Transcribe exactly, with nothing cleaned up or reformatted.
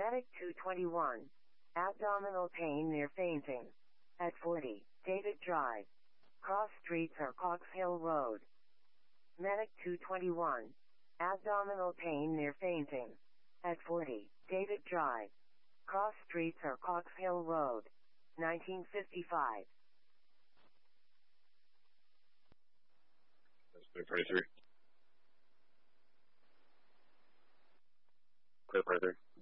Medic two twenty-one. Abdominal pain near fainting. At forty, David Drive. Cross streets or Cox Hill Road. Medic two twenty-one. Abdominal pain near fainting. At forty, David Drive. Cross streets or Cox Hill Road. nineteen fifty-five. That's clear forty-three. Clear forty-three.